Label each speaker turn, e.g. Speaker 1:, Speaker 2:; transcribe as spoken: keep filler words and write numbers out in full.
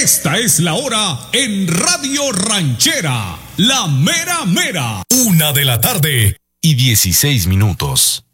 Speaker 1: Esta es la hora en Radio Ranchera, la mera mera.
Speaker 2: Una de la tarde y dieciséis minutos.